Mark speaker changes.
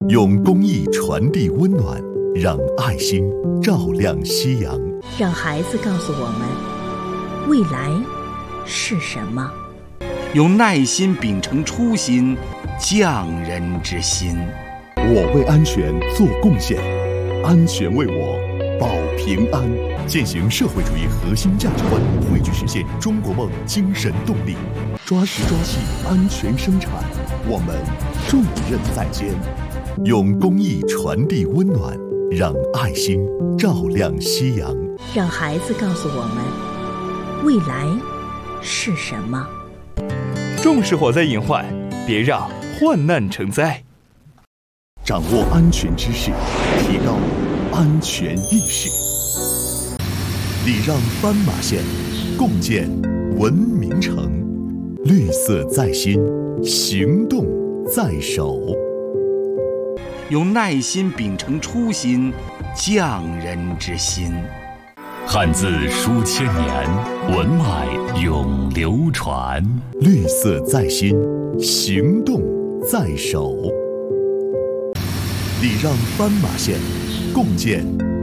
Speaker 1: 用公益传递温暖，让爱心照亮夕阳。
Speaker 2: 让孩子告诉我们，未来是什么？
Speaker 3: 用耐心秉承初心，匠人之心。
Speaker 1: 我为安全做贡献，安全为我保平安。践行社会主义核心价值观，汇聚实现中国梦精神动力，抓实抓细安全生产，我们重任在肩。用公益传递温暖，让爱心照亮夕阳。
Speaker 2: 让孩子告诉我们，未来是什么？
Speaker 4: 重视火灾隐患，别让患难成灾。
Speaker 1: 掌握安全知识，提高安全意识。礼让斑马线，共建文明城。绿色在心，行动在手。
Speaker 3: 用耐心秉承初心，匠人之心。
Speaker 5: 汉字书千年，文脉永流传。
Speaker 1: 绿色在心，行动在手。礼让斑马线，共建